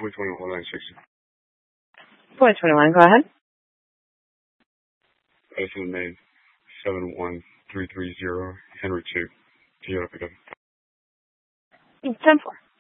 421-960. 421, go ahead. License name 71330 Henry 2. Toyota pickup. 10-4.